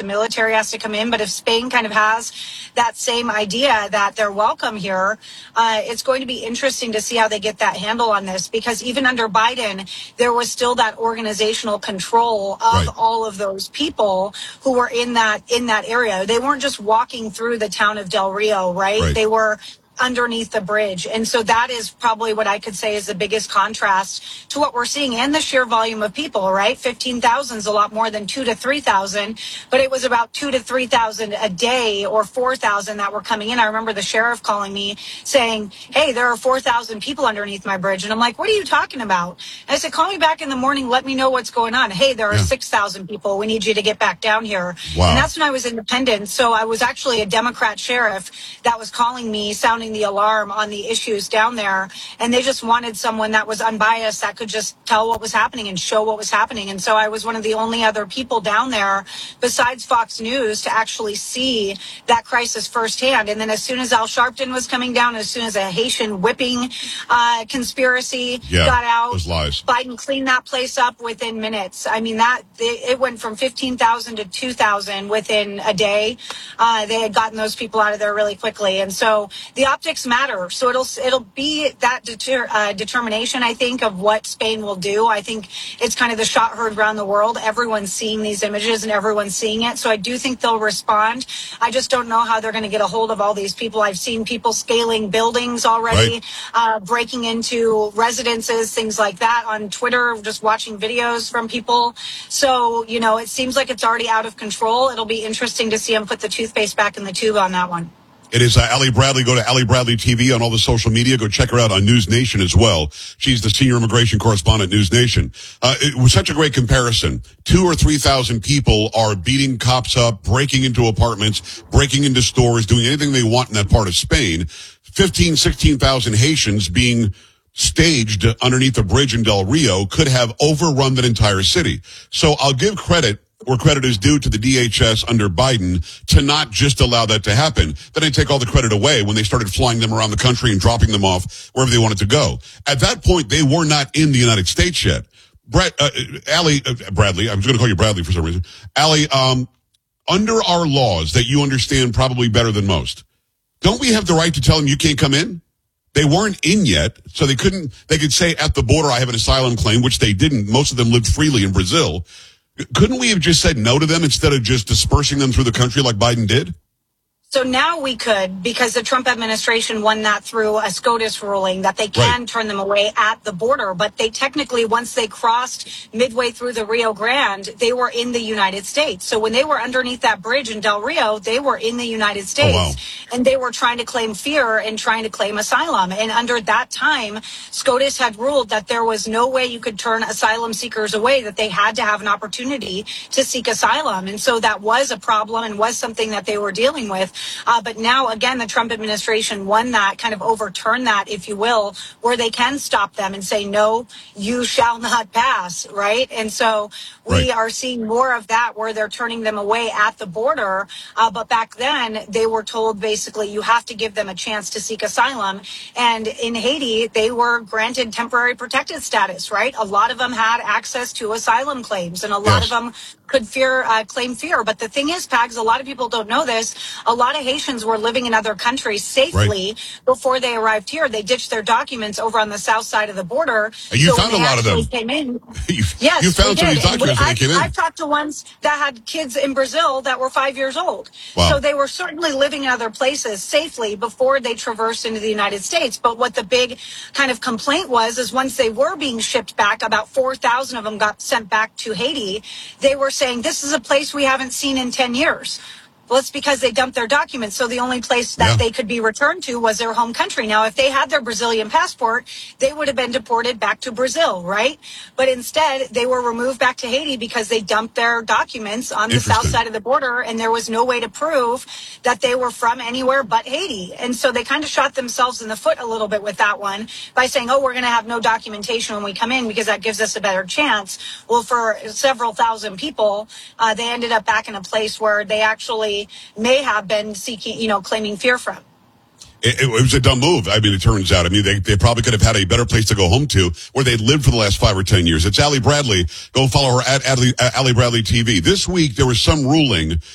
the military has to come in. But if Spain kind of has that same idea that they're welcome here, it's going to be interesting to see how they get that handle on this, because even under Biden, there was still that organizational control of all of those people who were in that area. They weren't just walking through the town of Del Rio, right? They were underneath the bridge. And so that is probably what I could say is the biggest contrast to what we're seeing, and the sheer volume of people, right? 15,000 is a lot more than 2,000 to 3,000, but it was about 2,000 to 3,000 a day, or 4,000 that were coming in. I remember the sheriff calling me saying, hey, there are 4,000 people underneath my bridge. And I'm like, what are you talking about? And I said, call me back in the morning. Let me know what's going on. Hey, there are 6,000 people. We need you to get back down here. Wow. And that's when I was independent. So I was actually a Democrat sheriff that was calling me, sounding the alarm on the issues down there, and they just wanted someone that was unbiased, that could just tell what was happening and show what was happening. And so I was one of the only other people down there besides Fox News to actually see that crisis firsthand. And then as soon as Al Sharpton was coming down, as soon as a Haitian whipping conspiracy got out, those lies. Biden cleaned that place up within minutes. I mean, it went from 15,000 to 2,000 within a day. They had gotten those people out of there really quickly. And so the optics matter. So it'll be that determination, I think, of what Spain will do. I think it's kind of the shot heard around the world. Everyone's seeing these images and everyone's seeing it. So I do think they'll respond. I just don't know how they're going to get a hold of all these people. I've seen people scaling buildings already, breaking into residences, things like that on Twitter, just watching videos from people. So, it seems like it's already out of control. It'll be interesting to see them put the toothpaste back in the tube on that one. It is Ali Bradley. Go to Ali Bradley TV on all the social media. Go check her out on News Nation as well. She's the senior immigration correspondent at News Nation. It was such a great comparison. 2,000 or 3,000 people are beating cops up, breaking into apartments, breaking into stores, doing anything they want in that part of Spain. 15,000, 16,000 Haitians being staged underneath a bridge in Del Rio could have overrun that entire city. So I'll give credit where credit is due to the DHS under Biden to not just allow that to happen. Then I take all the credit away when they started flying them around the country and dropping them off wherever they wanted to go. At that point, they were not in the United States yet. Bradley, I'm just going to call you Bradley for some reason. Ali, under our laws that you understand probably better than most, don't we have the right to tell them you can't come in? They weren't in yet, so they could say at the border, I have an asylum claim, which they didn't. Most of them lived freely in Brazil. Couldn't we have just said no to them instead of just dispersing them through the country like Biden did? So now we could, because the Trump administration won that through a SCOTUS ruling, that they can turn them away at the border. But they technically, once they crossed midway through the Rio Grande, they were in the United States. So when they were underneath that bridge in Del Rio, they were in the United States. Oh, wow. And they were trying to claim fear and trying to claim asylum. And under that time, SCOTUS had ruled that there was no way you could turn asylum seekers away, that they had to have an opportunity to seek asylum. And so that was a problem and was something that they were dealing with. But now, again, the Trump administration won that, kind of overturned that, if you will, where they can stop them and say, no, you shall not pass, right? And so we are seeing more of that where they're turning them away at the border. But back then, they were told, basically, you have to give them a chance to seek asylum. And in Haiti, they were granted temporary protected status, right? A lot of them had access to asylum claims, and a lot of them could claim fear. But the thing is, Pags, a lot of people don't know this. A lot of Haitians were living in other countries safely before they arrived here. They ditched their documents over on the south side of the border. You found a lot of them. Came in, you found some of these documents when they came in. I've talked to ones that had kids in Brazil that were 5 years old. Wow. So they were certainly living in other places safely before they traversed into the United States. But what the big kind of complaint was is once they were being shipped back, about 4,000 of them got sent back to Haiti. They were saying, this is a place we haven't seen in 10 years. Well, it's because they dumped their documents. So the only place that they could be returned to was their home country. Now, if they had their Brazilian passport, they would have been deported back to Brazil, right? But instead, they were removed back to Haiti because they dumped their documents on the south side of the border, and there was no way to prove that they were from anywhere but Haiti. And so they kind of shot themselves in the foot a little bit with that one by saying, oh, we're going to have no documentation when we come in because that gives us a better chance. Well, for several thousand people, they ended up back in a place where they actually may have been seeking, claiming fear from. It was a dumb move. I mean, it turns out. I mean, they probably could have had a better place to go home to where they'd lived for the last 5 or 10 years. It's Ali Bradley. Go follow her at Ali Bradley TV. This week, there was some ruling